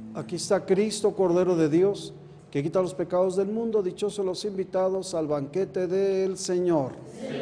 Aquí está Cristo, Cordero de Dios, que quita los pecados del mundo. Dichosos los invitados al banquete del Señor. Señor,